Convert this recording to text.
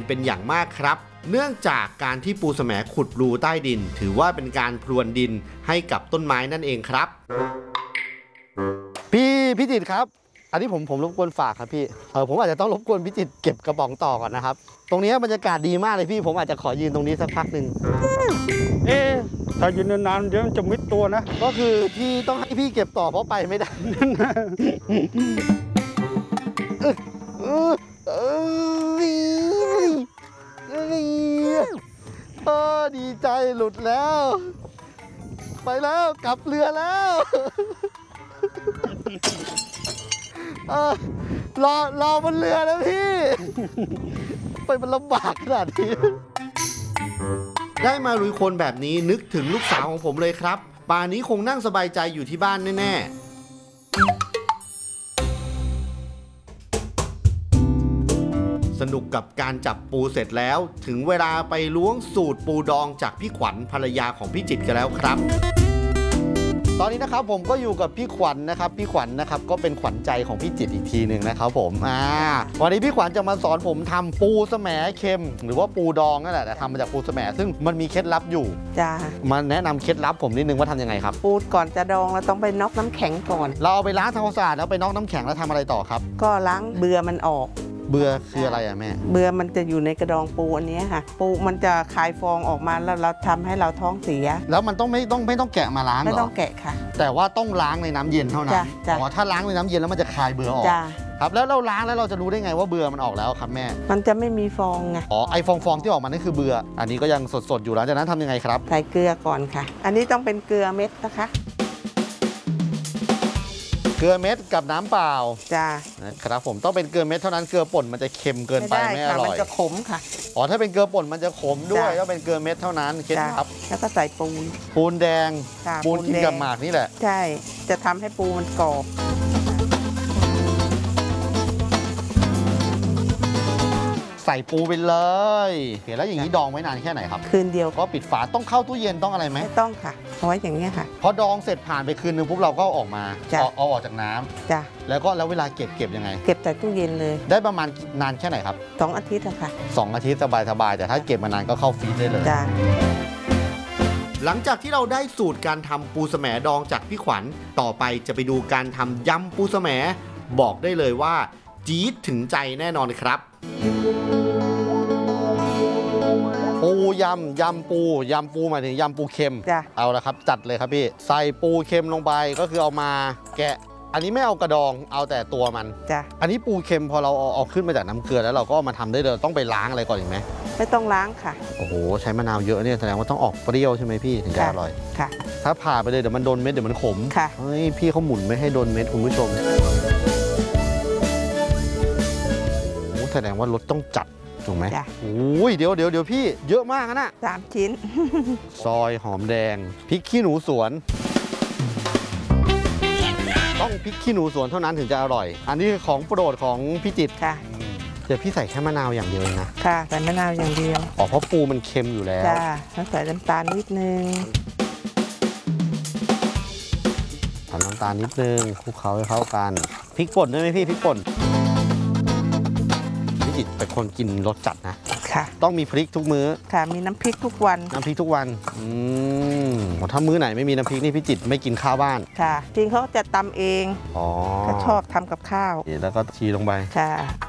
เป็นอย่างมากครับเนื่องจากการที่ปูแสมขุดรูใต้ดินถือว่าเป็นการพรวนดินให้กับต้นไม้นั่นเองครับพี่จิตรครับอันนี้ผมรบกวนฝากครับพี่ผมอาจจะต้องรบกวนพี่จิตรเก็บกระป๋องต่อก่อนนะครับตรงนี้บรรยากาศดีมากเลยพี่ผมอาจจะขอยืนตรงนี้สักพักหนึ่งถ้ายืนนานๆเดี๋ยวมันจะมิดตัวนะก็คือที่ต้องให้พี่เก็บต่อเพราะไปไม่ได้ดีใจหลุดแล้วไปแล้วกลับเรือแล้วรอบนเรือแล้วพี่ไปมันลำบากขนาดนี้ได้มาลุยโคลนแบบนี้นึกถึงลูกสาวของผมเลยครับป่านนี้คงนั่งสบายใจอยู่ที่บ้านแน่ๆสนุกกับการจับปูเสร็จแล้วถึงเวลาไปล้วงสูตรปูดองจากพี่ขวัญภรรยาของพี่จิตรกันแล้วครับตอนนี้นะครับผมก็อยู่กับพี่ขวัญนะครับพี่ขวัญนะครับก็เป็นขวัญใจของพี่จิตรอีกทีหนึ่งนะครับผมวันนี้พี่ขวัญจะมาสอนผมทำปูแสมเค็มหรือว่าปูดองนั่นแหละแต่ทำมาจากปูแสมซึ่งมันมีเคล็ดลับอยู่จ้ามาแนะนำเคล็ดลับผมนิดนึงว่าทำยังไงครับปูก่อนจะดองเราต้องไปน็อกน้ำแข็งก่อนเราเอาไปล้างทำความสะอาดแล้วไปน็อกน้ำแข็งแล้วทำอะไรต่อครับก็ล้างเบื่อมันออกเบื่อคืออะไรอะแม่เบื่อมันจะอยู่ในกระดองปูอันนี้ค่ะปูมันจะคายฟองออกมาแล้วเราทำให้เราท้องเสียแล้วมันต้องไม่ต้องแกะมาล้างหรอไม่ต้องแกะค่ะแต่ว่าต้องล้างในน้ำเย็นเท่านั้นอ๋อถ้าล้างในน้ำเย็นแล้วมันจะคายเบื่อออกครับแล้วเราล้างแล้วเราจะรู้ได้ไงว่าเบื่อมันออกแล้วครับแม่มันจะไม่มีฟองไงอ๋อไอฟองที่ออกมานั่นคือเบื่ออันนี้ก็ยังสดอยู่หลังจากนั้นทำยังไงครับใส่เกลือก่อนค่ะอันนี้ต้องเป็นเกลือเม็ดนะคะเกลือเม็ดกับน้ำเปล่าจ้าครับผมต้องเป็นเกลือเม็ดเท่านั้นเกลือป่นมันจะเค็มเกินไปไม่อร่อยมันจะขมค่ะอ๋อถ้าเป็นเกลือป่นมันจะขมด้วยต้องเป็นเกลือเม็ดเท่านั้นเคล็ดลับแล้วก็ใส่ปูนแดงปูนกินกับหมากนี่แหละใช่จะทำให้ปูมันกรอบใส่ปูไปเลยเห็นแล้วอย่างนี้ดองไว้นานแค่ไหนครับคืนเดียวก็ปิดฝาต้องเข้าตู้เย็นต้องอะไรไหมไม่ต้องค่ะเอาไว้อย่างนี้ค่ะพอดองเสร็จผ่านไปคืนนึงปุ๊บเราก็ออกมาเอาออกจากน้ำจ้ะแล้วเวลาเก็บยังไงเก็บใส่ตู้เย็นเลยได้ประมาณนานแค่ไหนครับ 2 อาทิตย์ค่ะ 2 อาทิตย์สบายแต่ถ้าเก็บมานานก็เข้าฟรีซได้เลยจ้ะหลังจากที่เราได้สูตรการทำปูแสมดองจากพี่ขวัญต่อไปจะไปดูการทำยำปูแสมบอกได้เลยว่าจี๊ดถึงใจแน่นอนครับปูยำปูหมายถึงยำปูเค็มเอาละครับจัดเลยครับพี่ใส่ปูเค็มลงไปก็คือเอามาแกะอันนี้ไม่เอากระดองเอาแต่ตัวมันอันนี้ปูเค็มพอเราเอาขึ้นมาจากน้ำเกลือแล้วเราก็มาทำได้เลยต้องไปล้างอะไรก่อนอีกไหมไม่ต้องล้างค่ะโอ้โหใช้มะนาวเยอะเนี่ยแสดงว่าต้องออกเปรี้ยวใช่ไหมพี่ถึงจะอร่อยค่ะถ้าผ่าไปเลยเดี๋ยวมันโดนเม็ดเดี๋ยวมันขมค่ะเฮ้ยพี่เขาหมุนไม่ให้โดนเม็ดคุณผู้ชมโอ้แสดงว่ารสต้องจัดถูกไหมโอ้ยเดี๋ยวพี่เยอะมากนะ 3 ชิ้นซอยหอมแดงพริกขี้หนูสวนต้องพริกขี้หนูสวนเท่านั้นถึงจะอร่อยอันนี้คือของโปรดของพี่จิตรค่ะเดี๋ยวพี่ใส่แค่มะนาวอย่างเดียวนะค่ะใส่มะนาวอย่างเดียวอ๋อเพราะปูมันเค็มอยู่แล้วจ้าแล้วใส่น้ำตาลนิดนึงใส่น้ำตาลนิดนึงคลุกเคล้าให้เข้ากันพริกป่นด้วยไหมพี่พริกป่นเป็นคนกินรสจัดนะค่ะต้องมีพริกทุกมื้อค่ะมีน้ำพริกทุกวันถ้ามื้อไหนไม่มีน้ำพริกนี่พี่จิตรไม่กินข้าวบ้านค่ะจริงเขาจะตำเองอ๋อเขาชอบทำกับข้าวแล้วก็ชีลงไปค่ะ